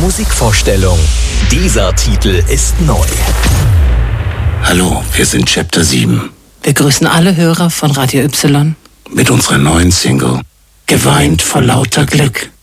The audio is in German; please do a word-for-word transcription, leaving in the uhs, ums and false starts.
Musikvorstellung. Dieser Titel ist neu. Hallo, wir sind Chapter sieben. Wir grüßen alle Hörer von Radio Y. Mit unserer neuen Single Geweint vor lauter Glück.